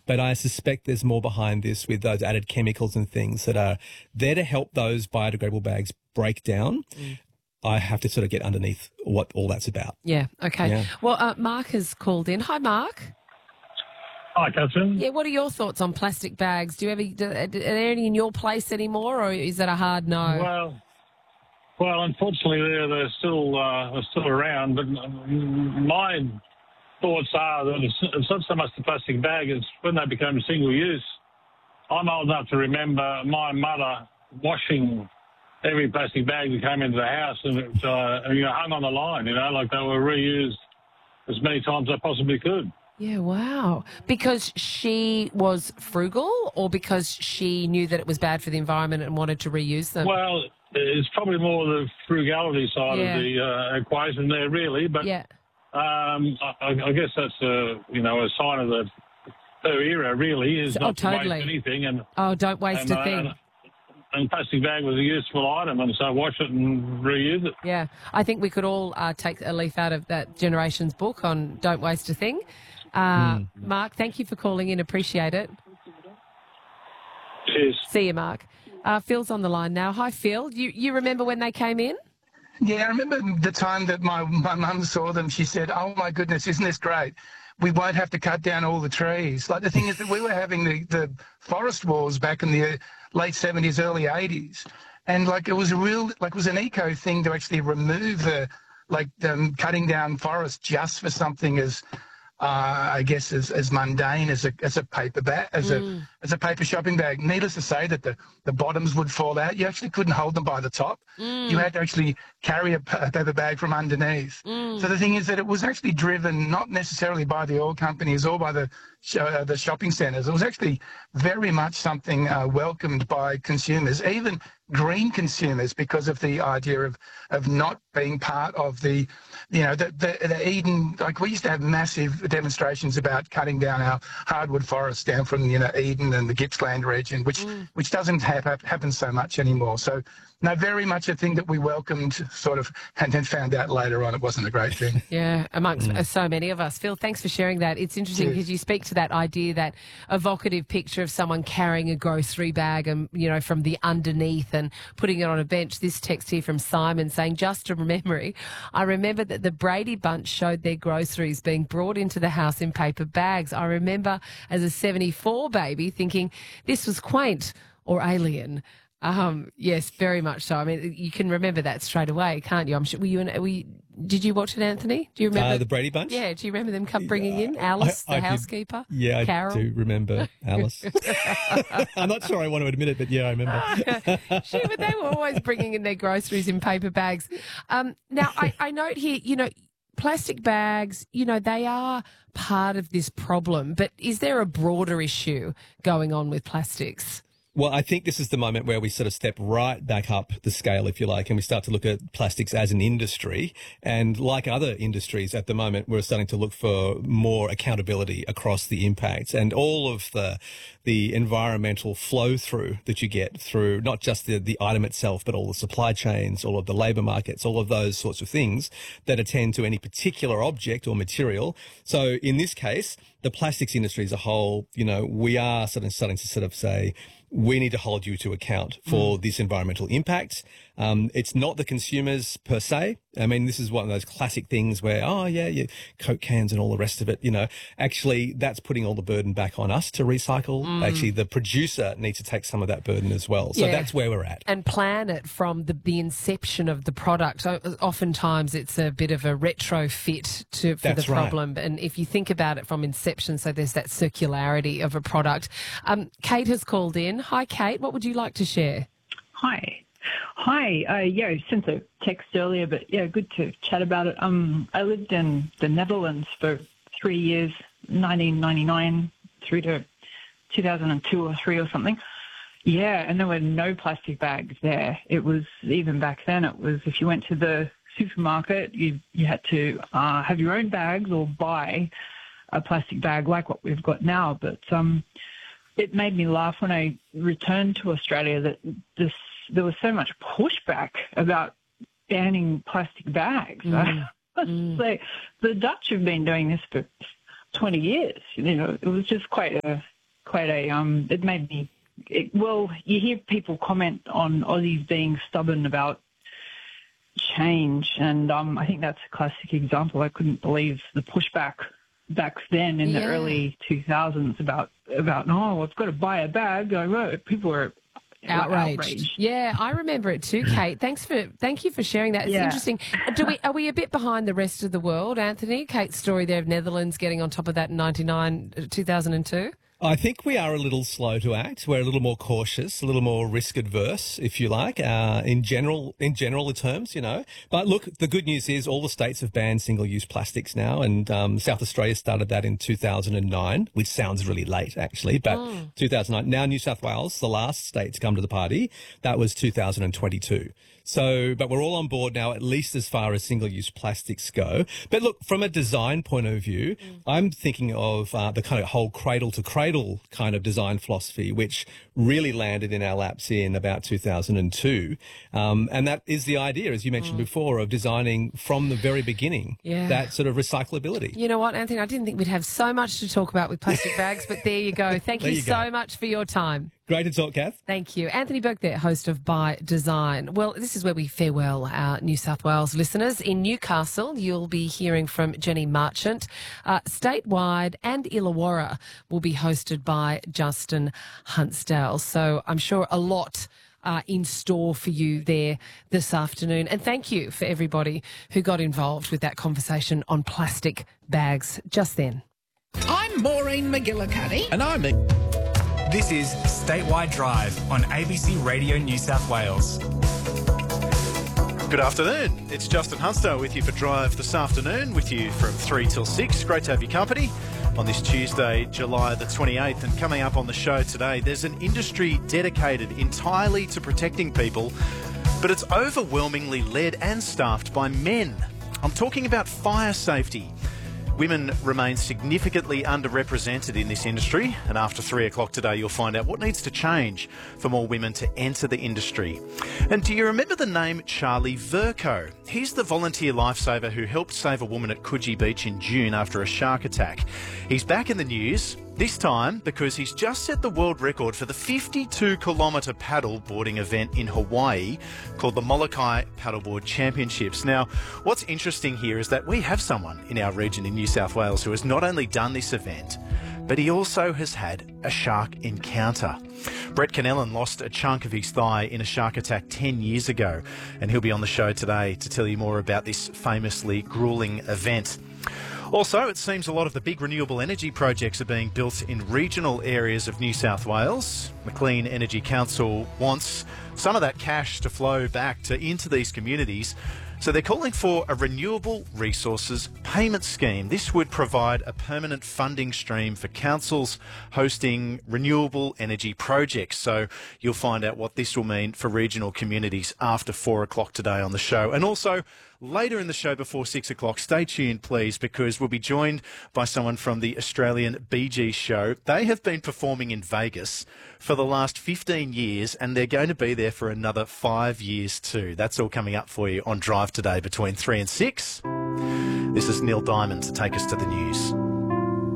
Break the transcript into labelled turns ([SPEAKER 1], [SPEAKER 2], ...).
[SPEAKER 1] but I suspect there's more behind this with those added chemicals and things that are there to help those biodegradable bags break down. I have to sort of get underneath what all that's about.
[SPEAKER 2] Yeah, okay.
[SPEAKER 1] Yeah.
[SPEAKER 2] Well, Mark has called in. Hi, Mark.
[SPEAKER 3] Hi, Catherine.
[SPEAKER 2] Yeah, what are your thoughts on plastic bags? Are there any in your place anymore, or is that a hard no?
[SPEAKER 3] Well, unfortunately, they're still around. But my thoughts are that it's not so much the plastic bag; it's when they become single use. I'm old enough to remember my mother washing every plastic bag that came into the house, and it hung on the line. Like they were reused as many times as they possibly could.
[SPEAKER 2] Yeah, wow. Because she was frugal, or because she knew that it was bad for the environment and wanted to reuse them?
[SPEAKER 3] Well, it's probably more the frugality side of the equation there, really. But I guess that's a sign of her era, really, is not to waste anything.
[SPEAKER 2] Don't waste a thing.
[SPEAKER 3] And plastic bag was a useful item, and so wash it and reuse it.
[SPEAKER 2] Yeah, I think we could all take a leaf out of that generation's book on don't waste a thing. Mark, thank you for calling in. Appreciate it.
[SPEAKER 3] Cheers.
[SPEAKER 2] See you, Mark. Phil's on the line now. Hi, Phil. You remember when they came in?
[SPEAKER 4] Yeah, I remember the time that my mum saw them. She said, "Oh, my goodness, isn't this great? We won't have to cut down all the trees." Like, the thing is that we were having the forest wars back in the late 70s, early 80s. And, it was it was an eco thing to actually remove cutting down forests just for something as, I guess, as mundane as a paper bag, as a paper shopping bag. Needless to say that the bottoms would fall out. You actually couldn't hold them by the top. You had to actually carry a paper bag from underneath. So the thing is that it was actually driven not necessarily by the oil companies or by the shopping centres. It was actually very much something welcomed by consumers, even green consumers, because of the idea of not being part of the Eden. Like, we used to have massive demonstrations about cutting down our hardwood forests down from Eden and the Gippsland region, which doesn't happen so much anymore. So, no, very much a thing that we welcomed, sort of, and then found out later on it wasn't a great thing.
[SPEAKER 2] Yeah, amongst so many of us. Phil, thanks for sharing that. It's interesting because you speak to that idea, that evocative picture of someone carrying a grocery bag and, from the underneath and putting it on a bench. This text here from Simon saying, just a memory, I remember that the Brady Bunch showed their groceries being brought into the house in paper bags. I remember as a 74 baby thinking this was quaint or alien. Yes, very much so. I mean, you can remember that straight away, can't you? I'm sure. Did you watch it, Anthony? Do you remember
[SPEAKER 1] the Brady Bunch?
[SPEAKER 2] Yeah. Do you remember them bringing in Alice, the housekeeper?
[SPEAKER 1] Yeah,
[SPEAKER 2] Carol?
[SPEAKER 1] I do remember Alice. I'm not sure I want to admit it, but yeah, I remember.
[SPEAKER 2] But they were always bringing in their groceries in paper bags. Now, I note here, plastic bags, they are part of this problem, but is there a broader issue going on with plastics?
[SPEAKER 1] Well, I think this is the moment where we sort of step right back up the scale, if you like, and we start to look at plastics as an industry. And like other industries at the moment, we're starting to look for more accountability across the impacts and all of the environmental flow through that you get through not just the item itself, but all the supply chains, all of the labour markets, all of those sorts of things that attend to any particular object or material. So in this case, the plastics industry as a whole, we are starting to sort of say, we need to hold you to account for this environmental impact. It's not the consumers per se. I mean, this is one of those classic things where, Coke cans and all the rest of it, actually that's putting all the burden back on us to recycle. Actually, the producer needs to take some of that burden as well. So that's where we're at.
[SPEAKER 2] And plan it from the inception of the product. So oftentimes it's a bit of a retrofit for the problem. Right. And if you think about it from inception, so there's that circularity of a product. Kate has called in. Hi, Kate. What would you like to share?
[SPEAKER 5] Hi. I sent a text earlier, but good to chat about it. I lived in the Netherlands for 3 years, 1999 through to 2002 or 3 or something. Yeah, and there were no plastic bags there. It was, even back then, it was if you went to the supermarket, you had to have your own bags or buy a plastic bag like what we've got now. But it made me laugh when I returned to Australia that there was so much pushback about banning plastic bags. So the Dutch have been doing this for 20 years. It was just quite a quite a it made me. Well, you hear people comment on Aussies being stubborn about change, and I think that's a classic example. I couldn't believe the pushback back then in the early 2000s about I've got to buy a bag. People were outraged.
[SPEAKER 2] Yeah, I remember it too, Kate. Thank you for sharing that. It's interesting. Are we a bit behind the rest of the world, Anthony? Kate's story there of Netherlands getting on top of that in 2002.
[SPEAKER 1] I think we are a little slow to act. We're a little more cautious, a little more risk adverse, if you like, in general terms, you know. But look, the good news is all the states have banned single-use plastics now, and South Australia started that in 2009, which sounds really late, actually, but 2009. Now New South Wales, the last state to come to the party, that was 2022. So, but we're all on board now, at least as far as single-use plastics go. But look, from a design point of view, I'm thinking of the kind of whole cradle-to-cradle kind of design philosophy, which really landed in our laps in about 2002. And that is the idea, as you mentioned before, of designing from the very beginning, that sort of recyclability.
[SPEAKER 2] You know what, Anthony, I didn't think we'd have so much to talk about with plastic bags, but there you go. Thank you so much for your time.
[SPEAKER 1] Great to talk, Kath.
[SPEAKER 2] Thank you. Anthony Burke there, host of By Design. Well, this is where we farewell our New South Wales listeners. In Newcastle, you'll be hearing from Jenny Marchant. Statewide and Illawarra will be hosted by Justin Huntsdale. So I'm sure a lot in store for you there this afternoon. And thank you for everybody who got involved with that conversation on plastic bags just then.
[SPEAKER 6] I'm Maureen McGillicuddy.
[SPEAKER 7] And I'm This is Statewide Drive on ABC Radio New South Wales.
[SPEAKER 8] Good afternoon. It's Justin Huntsdale with you for Drive this afternoon, with you from 3 till 6. Great to have your company on this Tuesday, July the 28th. And coming up on the show today, there's an industry dedicated entirely to protecting people, but it's overwhelmingly led and staffed by men. I'm talking about fire safety. Women remain significantly underrepresented in this industry, and after 3 o'clock today you'll find out what needs to change for more women to enter the industry. And do you remember the name Charlie Vercoe? He's the volunteer lifesaver who helped save a woman at Coogee Beach in June after a shark attack. He's back in the news, this time because he's just set the world record for the 52-kilometre paddle boarding event in Hawaii called the Molokai Paddleboard Championships. Now, what's interesting here is that we have someone in our region in New South Wales who has not only done this event, but he also has had a shark encounter. Brett Cannellan lost a chunk of his thigh in a shark attack 10 years ago, and he'll be on the show today to tell you more about this famously gruelling event. Also, it seems a lot of the big renewable energy projects are being built in regional areas of New South Wales. The Clean Energy Council wants some of that cash to flow back into these communities. So they're calling for a renewable resources payment scheme. This would provide a permanent funding stream for councils hosting renewable energy projects. So you'll find out what this will mean for regional communities after 4 o'clock today on the show. And also, later in the show before 6 o'clock, stay tuned please, because we'll be joined by someone from the Australian Bee Gees show. They have been performing in Vegas for the last 15 years and they're going to be there for another 5 years too. That's all coming up for you on Drive today between 3 and 6. This is Neil Diamond to take us to the news.